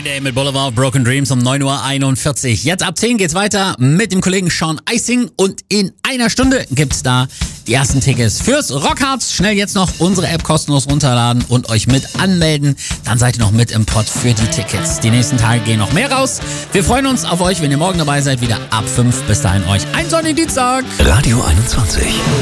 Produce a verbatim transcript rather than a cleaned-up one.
Friday mit Boulevard Broken Dreams um neun Uhr einundvierzig. Jetzt ab zehn geht's weiter mit dem Kollegen Sean Icing und in einer Stunde gibt's da die ersten Tickets fürs Rockharz. Schnell jetzt noch unsere App kostenlos runterladen und euch mit anmelden. Dann seid ihr noch mit im Pott für die Tickets. Die nächsten Tage gehen noch mehr raus. Wir freuen uns auf euch, wenn ihr morgen dabei seid, wieder ab fünf. Bis dahin euch einen sonnigen Dienstag. Radio einundzwanzig.